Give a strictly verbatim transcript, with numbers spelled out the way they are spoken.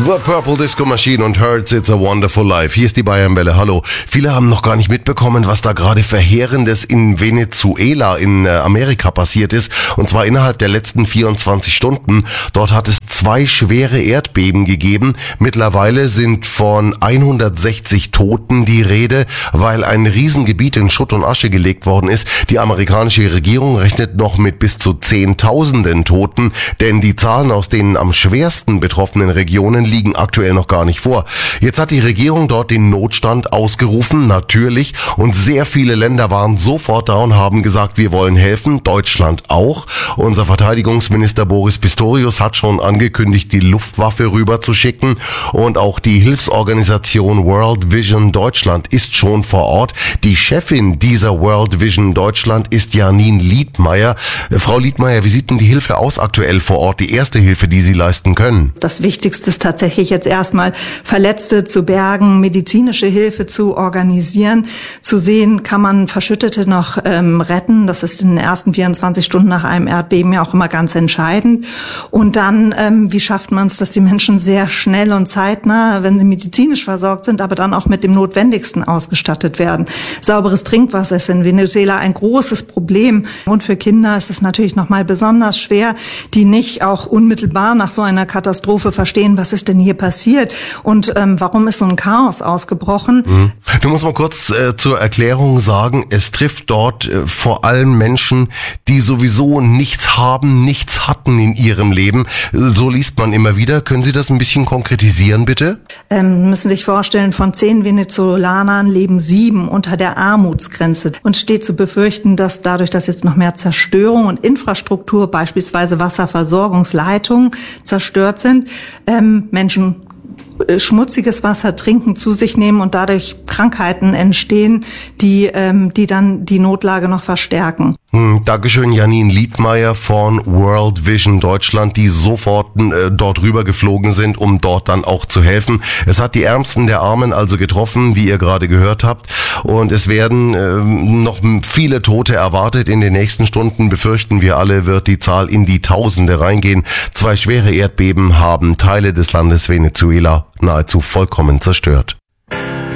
The Purple Disco Machine und Hurts It's a Wonderful Life. Hier ist die Bayernwelle. Hallo. Viele haben noch gar nicht mitbekommen, was da gerade Verheerendes in Venezuela in Amerika passiert ist. Und zwar innerhalb der letzten vierundzwanzig Stunden. Dort hat es zwei schwere Erdbeben gegeben. Mittlerweile sind von hundertsechzig Toten die Rede, weil ein Riesengebiet in Schutt und Asche gelegt worden ist. Die amerikanische Regierung rechnet noch mit bis zu Zehntausenden Toten, denn die Zahlen aus den am schwersten betroffenen Regionen liegen aktuell noch gar nicht vor. Jetzt hat die Regierung dort den Notstand ausgerufen, natürlich, und sehr viele Länder waren sofort da und haben gesagt, wir wollen helfen, Deutschland auch. Unser Verteidigungsminister Boris Pistorius hat schon angekündigt, die Luftwaffe rüberzuschicken, und auch die Hilfsorganisation World Vision Deutschland ist schon vor Ort. Die Chefin dieser World Vision Deutschland ist Janine Liedmeier. Frau Liedmeier, wie sieht denn die Hilfe aus aktuell vor Ort, die erste Hilfe, die Sie leisten können? Das Wichtigste ist tatsächlich jetzt erstmal Verletzte zu bergen, medizinische Hilfe zu organisieren, zu sehen, kann man Verschüttete noch ähm, retten. Das ist in den ersten vierundzwanzig Stunden nach einem Erdbeben ja auch immer ganz entscheidend. Und dann, ähm, wie schafft man es, dass die Menschen sehr schnell und zeitnah, wenn sie medizinisch versorgt sind, aber dann auch mit dem Notwendigsten ausgestattet werden. Sauberes Trinkwasser ist in Venezuela ein großes Problem. Und für Kinder ist es natürlich nochmal besonders schwer, die nicht auch unmittelbar nach so einer Katastrophe verstehen, was ist denn hier passiert und ähm, warum ist so ein Chaos ausgebrochen. Mhm. Du musst mal kurz äh, zur Erklärung sagen, es trifft dort äh, vor allem Menschen, die sowieso nichts haben, nichts hatten in ihrem Leben. So liest man immer wieder. Können Sie das ein bisschen konkretisieren, bitte? Ähm, müssen sich vorstellen, von zehn Venezolanern leben sieben unter der Armutsgrenze. Und steht zu befürchten, dass dadurch, dass jetzt noch mehr Zerstörung und Infrastruktur, beispielsweise Wasserversorgungsleitungen, zerstört sind, ähm, Menschen schmutziges Wasser trinken, zu sich nehmen und dadurch Krankheiten entstehen, die ähm, die dann die Notlage noch verstärken. Hm, Dankeschön, Janine Liedmeier von World Vision Deutschland, die sofort äh, dort rüber geflogen sind, um dort dann auch zu helfen. Es hat die Ärmsten der Armen also getroffen, wie ihr gerade gehört habt. Und es werden äh, noch viele Tote erwartet. In den nächsten Stunden, befürchten wir alle, wird die Zahl in die Tausende reingehen. Zwei schwere Erdbeben haben Teile des Landes Venezuela nahezu vollkommen zerstört.